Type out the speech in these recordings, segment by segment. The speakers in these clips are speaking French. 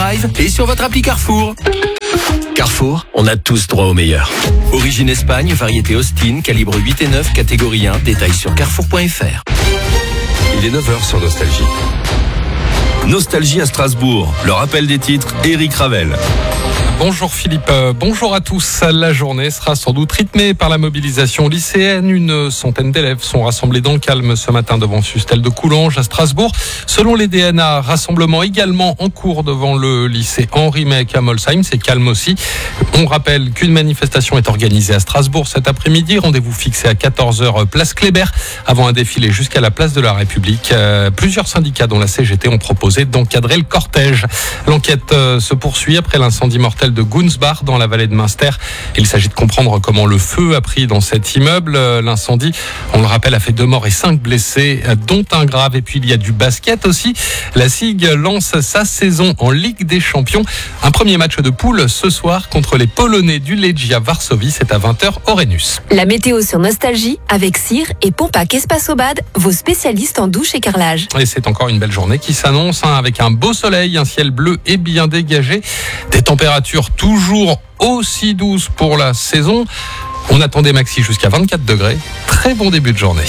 Drive et sur votre appli Carrefour. Carrefour, on a tous droit au meilleur. Origine Espagne, variété Austin, calibre 8 et 9, catégorie 1, détails sur carrefour.fr. Il est 9h sur Nostalgie. Nostalgie à Strasbourg, le rappel des titres, Éric Ravel. Bonjour Philippe, bonjour à tous. La journée sera sans doute rythmée par la mobilisation lycéenne. Une centaine d'élèves sont rassemblés dans le calme ce matin devant Sustel de Coulanges à Strasbourg. Selon les DNA, rassemblement également en cours devant le lycée Henri Meck à Molsheim. C'est calme aussi. On rappelle qu'une manifestation est organisée à Strasbourg cet après-midi. Rendez-vous fixé à 14h place Kléber avant un défilé jusqu'à la place de la République. Plusieurs syndicats dont la CGT ont proposé d'encadrer le cortège. L'enquête se poursuit après l'incendie mortel de Gunsbach dans la vallée de Münster. Il s'agit de comprendre comment le feu a pris dans cet immeuble. L'incendie, on le rappelle, a fait 2 morts et 5 blessés, dont un grave. Et puis il y a du basket aussi. La SIG lance sa saison en Ligue des Champions. Un premier match de poule ce soir contre les Polonais du Legia Varsovie. C'est à 20h au Rhenus. La météo sur Nostalgie avec Cire et Pompac Espace Aubade, vos spécialistes en douche et carrelage. Et c'est encore une belle journée qui s'annonce avec un beau soleil, un ciel bleu et bien dégagé. Des températures toujours aussi douces pour la saison. On attend des maxi jusqu'à 24 degrés. Très bon début de journée.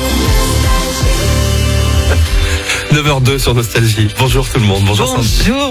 9h02 sur Nostalgie. Bonjour tout le monde. Bonjour.